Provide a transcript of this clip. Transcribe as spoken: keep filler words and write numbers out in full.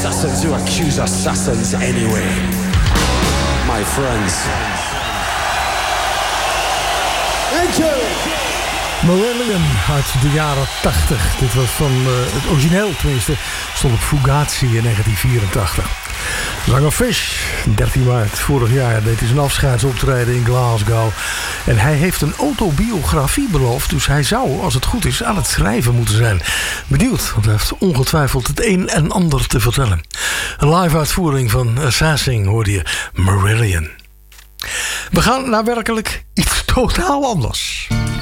assassins who accuse assassins anyway. My friends. Thank you. Marillion uit de jaren tachtig. Dit was van uh, het origineel tenminste. Stond op Fugazi in negentien vierentachtig. Zanger Fish, dertien maart vorig jaar deed hij zijn afscheidsoptreden in Glasgow. En hij heeft een autobiografie beloofd. Dus hij zou, als het goed is, aan het schrijven moeten zijn. Benieuwd, want hij heeft ongetwijfeld het een en ander te vertellen. Een live uitvoering van Assassin hoorde je Marillion. We gaan naar werkelijk iets totaal anders.